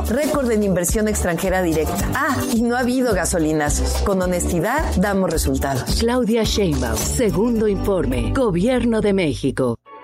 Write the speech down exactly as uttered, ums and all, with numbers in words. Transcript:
récord en inversión extranjera directa. Ah, y no ha habido gasolinazos. Con honestidad, damos resultados. Claudia Sheinbaum, segundo informe, Gobierno de México.